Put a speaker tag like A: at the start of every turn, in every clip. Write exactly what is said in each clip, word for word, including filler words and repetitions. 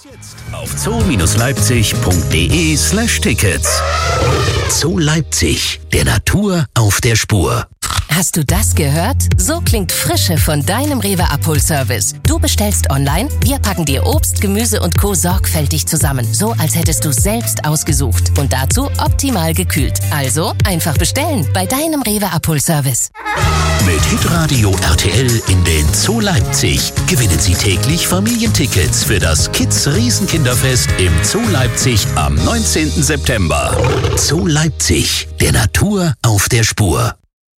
A: Jetzt auf zoo leipzig punkt de slash tickets. Zoo Leipzig, der Natur auf der Spur.
B: Hast du das gehört? So klingt Frische von deinem Rewe Abholservice. Du bestellst online, wir packen dir Obst, Gemüse und Co. sorgfältig zusammen. So, als hättest du selbst ausgesucht. Und dazu optimal gekühlt. Also einfach bestellen bei deinem Rewe Abholservice.
A: Mit Hitradio R T L in den Zoo Leipzig gewinnen Sie täglich Familientickets für das Kids Riesenkinderfest im Zoo Leipzig am neunzehnten September. Zoo Leipzig, der Natur auf der Spur.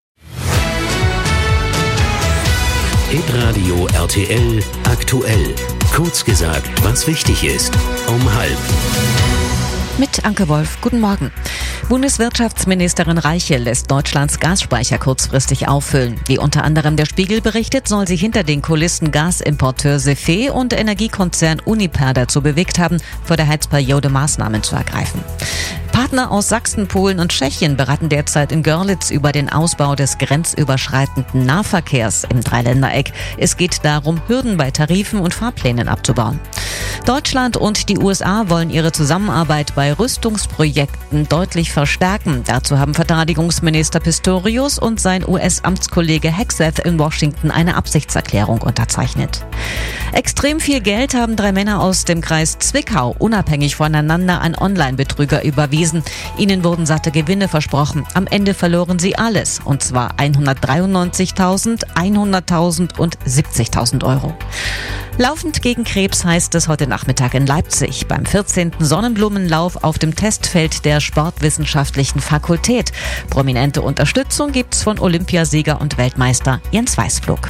A: Hitradio R T L aktuell. Kurz gesagt, was wichtig ist. Um halb.
C: Mit Anke Wolf. Guten Morgen. Bundeswirtschaftsministerin Reiche lässt Deutschlands Gasspeicher kurzfristig auffüllen. Wie unter anderem der Spiegel berichtet, soll sich hinter den Kulissen Gasimporteur Sefe und Energiekonzern Uniper dazu bewegt haben, vor der Heizperiode Maßnahmen zu ergreifen. Partner aus Sachsen, Polen und Tschechien beraten derzeit in Görlitz über den Ausbau des grenzüberschreitenden Nahverkehrs im Dreiländereck. Es geht darum, Hürden bei Tarifen und Fahrplänen abzubauen. Deutschland und die U S A wollen ihre Zusammenarbeit bei Rüstungsprojekten deutlich verstärken. Dazu haben Verteidigungsminister Pistorius und sein U S-Amtskollege Hegseth in Washington eine Absichtserklärung unterzeichnet. Extrem viel Geld haben drei Männer aus dem Kreis Zwickau unabhängig voneinander an Online-Betrüger überwiesen. Ihnen wurden satte Gewinne versprochen. Am Ende verloren sie alles, und zwar hundertdreiundneunzigtausend, hunderttausend und siebzigtausend Euro. Laufend gegen Krebs heißt es heute Nachmittag in Leipzig beim vierzehnten Sonnenblumenlauf auf dem Testfeld der Sportwissenschaftlichen Fakultät. Prominente Unterstützung gibt's von Olympiasieger und Weltmeister Jens Weißflug.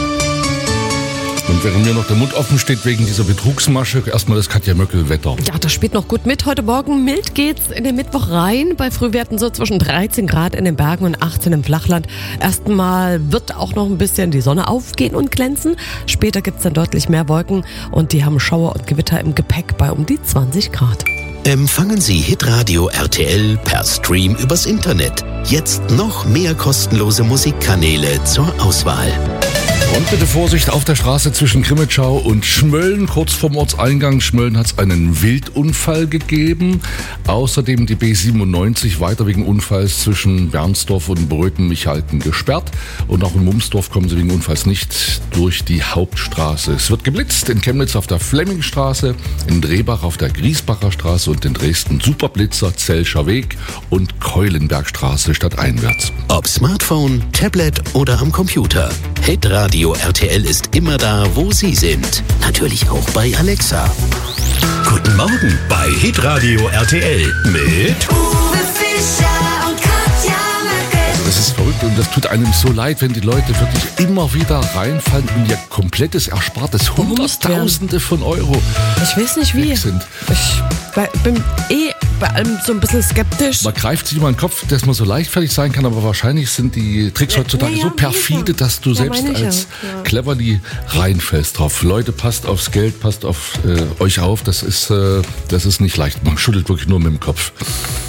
D: Und während mir noch der Mund offen steht wegen dieser Betrugsmasche, erstmal das Katja Möckel-Wetter.
E: Ja, das spielt noch gut mit. Heute Morgen mild geht's in den Mittwoch rein. Bei Frühwerten so zwischen dreizehn Grad in den Bergen und achtzehn im Flachland. Erstmal wird auch noch ein bisschen die Sonne aufgehen und glänzen. Später gibt's dann deutlich mehr Wolken und die haben Schauer und Gewitter im Gepäck bei um die zwanzig Grad.
A: Empfangen Sie Hitradio R T L per Stream übers Internet. Jetzt noch mehr kostenlose Musikkanäle zur Auswahl.
D: Und bitte Vorsicht auf der Straße zwischen Grimmitschau und Schmölln. Kurz vorm Ortseingang Schmölln hat es einen Wildunfall gegeben. Außerdem die B siebenundneunzig weiter wegen Unfalls zwischen Bernsdorf und Bröten-Michalten gesperrt. Und auch in Mumsdorf kommen sie wegen Unfalls nicht durch die Hauptstraße. Es wird geblitzt in Chemnitz auf der Flemmingstraße, in Drehbach auf der Griesbacher Straße und in Dresden Superblitzer, Zelscher Weg und Keulenbergstraße stadteinwärts.
A: Ob Smartphone, Tablet oder am Computer. Hitradio R T L ist immer da, wo Sie sind. Natürlich auch bei Alexa. Guten Morgen bei Hitradio R T L mit
F: Uwe Fischer und Katja Möckel.
D: Das ist verrückt und das tut einem so leid, wenn die Leute wirklich immer wieder reinfallen und ihr komplettes Erspartes, Hunderttausende von Euro
E: Ich weiß nicht wie.
D: weg sind.
E: Ich bin eh bei allem so ein bisschen skeptisch.
D: Man greift sich immer in den Kopf, dass man so leichtfertig sein kann, aber wahrscheinlich sind die Tricks heutzutage
E: ja, ja,
D: so perfide, dass du
E: ja,
D: selbst
E: meine ich
D: als
E: ja. Ja.
D: Cleverly reinfällst drauf. Leute, passt aufs Geld, passt auf äh, euch auf, das ist, äh, das ist nicht leicht. Man schüttelt wirklich nur mit dem Kopf.